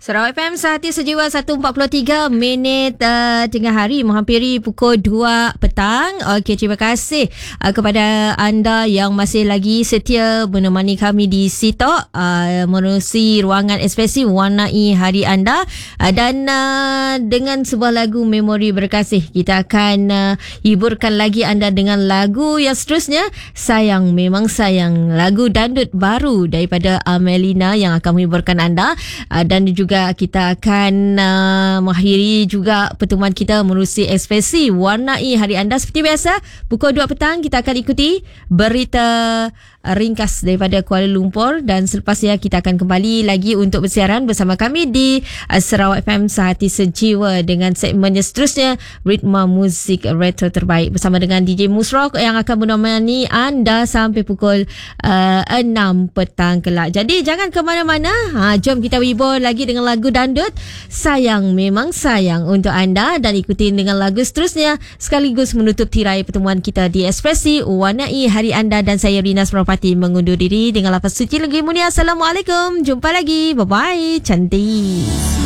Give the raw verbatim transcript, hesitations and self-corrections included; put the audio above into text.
Sarawak F M Sehati Sejiwa seratus empat puluh tiga minit uh, tengah hari menghampiri pukul dua petang. Okey, terima kasih uh, kepada anda yang masih lagi setia menemani kami di Sitok uh, menerusi ruangan ekspresi warnai hari anda uh, dan uh, dengan sebuah lagu memori berkasih kita akan uh, hiburkan lagi anda dengan lagu yang seterusnya, Sayang Memang Sayang, lagu dandut baru daripada Amelina yang akan menghiburkan anda uh, dan juga juga kita akan uh, mengakhiri juga pertemuan kita menerusi ekspresi warnai hari anda. Seperti biasa, pukul dua petang kita akan ikuti berita ringkas daripada Kuala Lumpur dan selepasnya kita akan kembali lagi untuk bersiaran bersama kami di uh, Sarawak F M Sehati Sejiwa dengan segmennya seterusnya, Ritma Muzik Retro Terbaik bersama dengan D J Musrock yang akan menemani anda sampai pukul uh, enam petang kelak. Jadi jangan ke mana-mana, ha, jom kita hibur lagi dengan lagu dandut Sayang Memang Sayang untuk anda dan ikuti dengan lagu seterusnya sekaligus menutup tirai pertemuan kita di Ekspresi Warnai Hari Anda. Dan saya Rina Suropati mengundur diri dengan lafaz suci lagi mulia. Assalamualaikum, jumpa lagi, bye bye, cantik.